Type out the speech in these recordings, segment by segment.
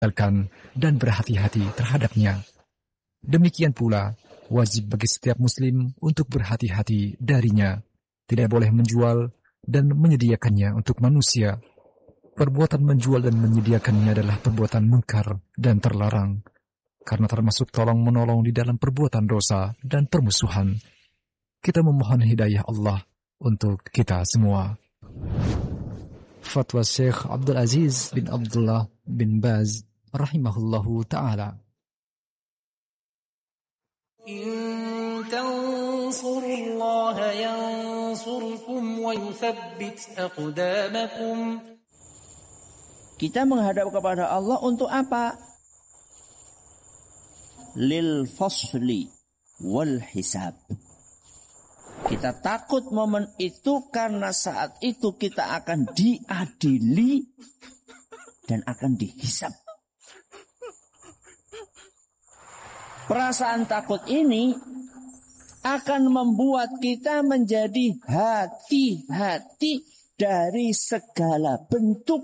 dan berhati-hati terhadapnya. Demikian pula, wajib bagi setiap muslim untuk berhati-hati darinya. Tidak boleh menjual dan menyediakannya untuk manusia. Perbuatan menjual dan menyediakannya adalah perbuatan mungkar dan terlarang, karena termasuk tolong-menolong di dalam perbuatan dosa dan permusuhan. Kita memohon hidayah Allah untuk kita semua. Fatwa Syekh Abdul Aziz bin Abdullah bin Baz rahimahullahu ta'ala. In tansurullaha yansurkum wa yuthabbit aqdamakum. Kita menghadap kepada Allah untuk apa? Lil fasli wal hisab. Kita takut momen itu karena saat itu kita akan diadili dan akan dihisab. Perasaan takut ini akan membuat kita menjadi hati-hati dari segala bentuk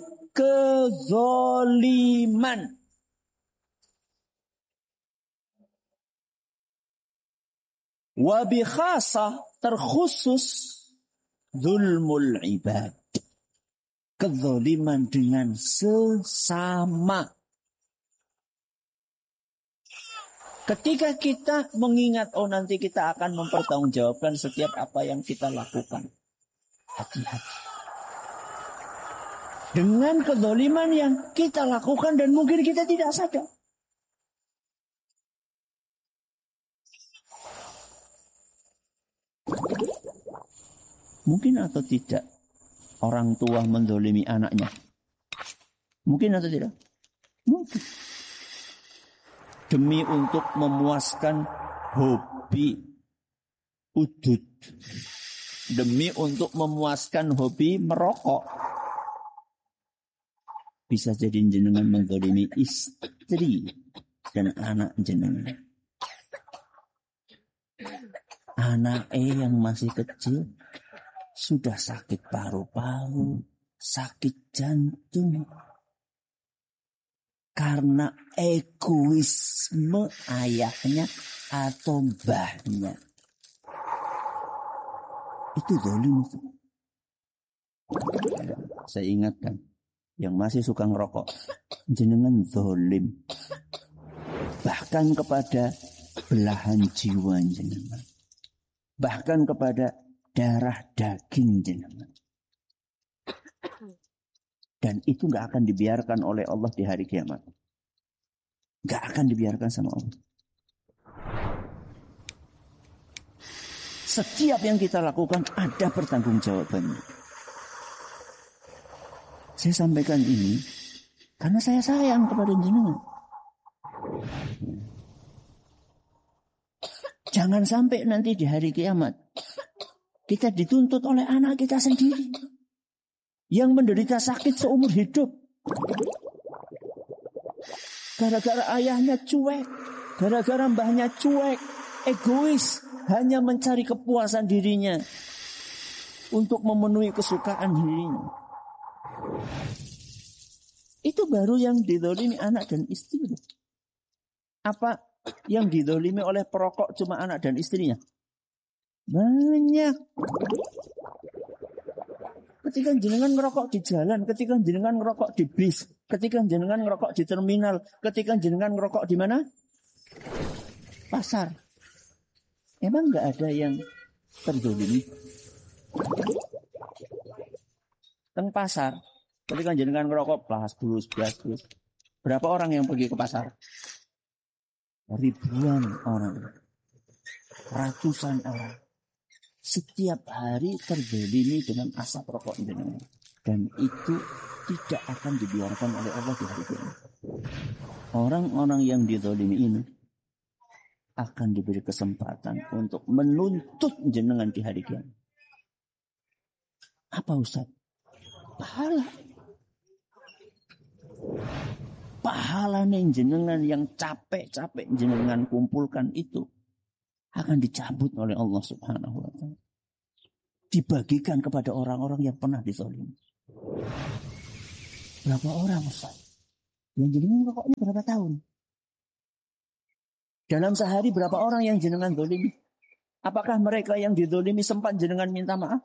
kezoliman. Wabi khasah terkhusus zulmul ibad. Kezoliman dengan sesama. Ketika kita mengingat, nanti kita akan mempertanggungjawabkan setiap apa yang kita lakukan. Hati-hati. Dengan kezaliman yang kita lakukan dan mungkin kita tidak sadar. Mungkin atau tidak orang tua menzalimi anaknya? Mungkin atau tidak? Mungkin. Demi untuk memuaskan hobi udut. Demi untuk memuaskan hobi merokok. Bisa jadi jenengan menzalimi istri dan anak jenengan. Anak yang masih kecil sudah sakit paru-paru, sakit jantung. Karena egoisme ayahnya atau mbahnya. Itu zalim. Saya ingatkan, yang masih suka ngerokok, jenengan zalim. Bahkan kepada belahan jiwa jenengan. Bahkan kepada darah daging jenengan. Dan itu gak akan dibiarkan oleh Allah di hari kiamat. Gak akan dibiarkan sama Allah. Setiap yang kita lakukan ada pertanggungjawabannya. Saya sampaikan ini karena saya sayang kepada jenengan. Jangan sampai nanti di hari kiamat kita dituntut oleh anak kita sendiri yang menderita sakit seumur hidup. Gara-gara ayahnya cuek, gara-gara mbahnya cuek, egois, hanya mencari kepuasan dirinya untuk memenuhi kesukaan dirinya. Itu baru yang dizalimi anak dan istri. Apa yang dizalimi oleh perokok cuma anak dan istrinya? Banyak. Ketika jenengan ngerokok di jalan, ketika jenengan ngerokok di bis, ketika jenengan ngerokok di terminal, ketika jenengan ngerokok di mana? Pasar. Emang nggak ada yang terzalimi? Teng pasar, ketika jenengan ngerokok, belas. Berapa orang yang pergi ke pasar? Ribuan orang, ratusan orang. Setiap hari terzalimi dengan asap rokok jenengan. Dan itu tidak akan dibiarkan oleh Allah di hari kiamat. Orang-orang yang dizalimi ini akan diberi kesempatan untuk menuntut jenengan di hari kiamat. Apa Ustaz? Pahala. Pahala nih jenengan yang capek-capek jenengan kumpulkan itu akan dicabut oleh Allah Subhanahu wa ta'ala. Dibagikan kepada orang-orang yang pernah dizalimi. Berapa orang Ustaz Yang jenengan rokoknya berapa tahun? Dalam sehari berapa orang yang jenengan dolimi? Apakah mereka yang didolimi sempat jenengan minta maaf?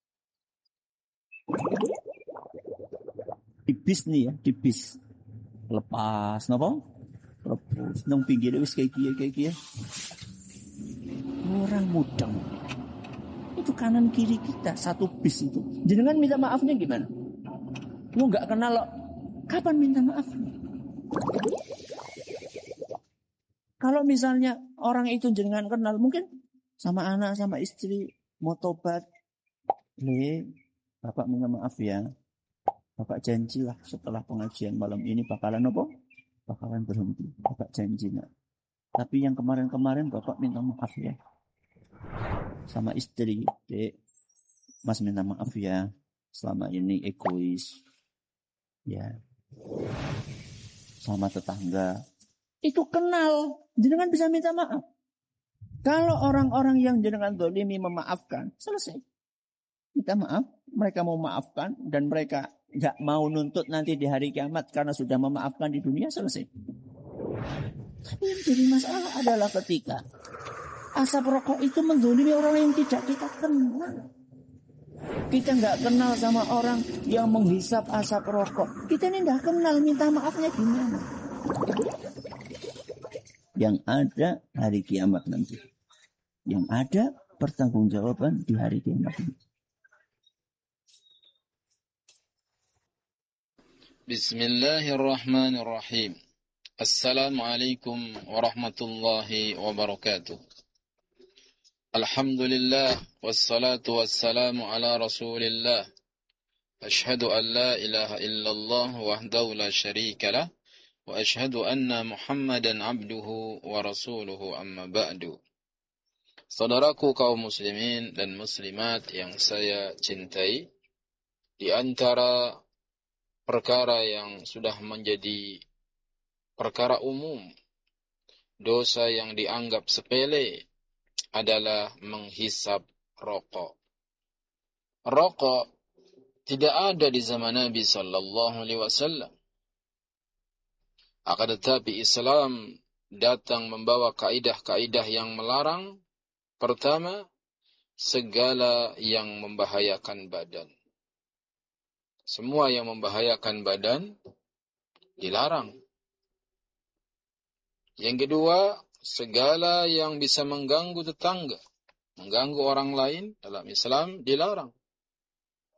Di bis nih ya, di bis. Lepas, napa? Lepas, nang pinggir wis kayak kia. Orang mudeng. Itu kanan kiri kita, satu bis itu. Jenengan minta maafnya gimana? Lu nggak kenal loh. Kapan minta maaf? Kalau misalnya orang itu jenengan kenal, mungkin sama anak, sama istri, mau tobat. Bapak minta maaf ya. Bapak janjilah setelah pengajian malam ini bakalan apa? Bakalan berhenti. Bapak janji nak. Tapi yang kemarin-kemarin Bapak minta maaf ya. Sama istri, Dek. Mas minta maaf ya. Selama ini egois. Ya. Sama tetangga. Itu kenal. Jenengan bisa minta maaf. Kalau orang-orang yang jenengan dolimi memaafkan, selesai. Minta maaf, mereka mau maafkan dan mereka gak mau nuntut nanti di hari kiamat karena sudah memaafkan di dunia, selesai. Tapi yang jadi masalah adalah ketika asap rokok itu mendolimi orang yang tidak kita kenal. Kita gak kenal sama orang yang menghisap asap rokok. Kita ini gak kenal, minta maafnya gimana? Yang ada hari kiamat nanti. Yang ada pertanggungjawaban di hari kiamat nanti. Bismillahirrahmanirrahim. Assalamualaikum warahmatullahi wabarakatuh. Alhamdulillah wassalatu wassalamu ala Rasulillah. Ashhadu an la ilaha illallah wahdahu la syarika lah wa ashhadu anna Muhammadan abduhu wa rasuluhu amma ba'du. Saudaraku kaum muslimin dan muslimat yang saya cintai, di antara perkara yang sudah menjadi perkara umum, dosa yang dianggap sepele adalah menghisap rokok. Rokok tidak ada di zaman Nabi sallallahu alaihi wasallam. Akan tetapi Islam datang membawa kaidah-kaidah yang melarang. Pertama, segala yang membahayakan badan. Semua yang membahayakan badan dilarang. Yang kedua, segala yang bisa mengganggu tetangga, mengganggu orang lain dalam Islam dilarang.